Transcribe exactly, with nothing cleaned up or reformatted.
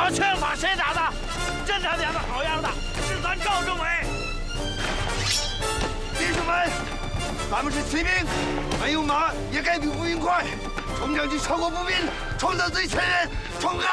好劝马谁打的？这他娘的好样的！是咱赵政委。 弟兄们，咱们是骑兵，没有马也该比步兵快。冲上去超过步兵，冲到最前沿，冲啊！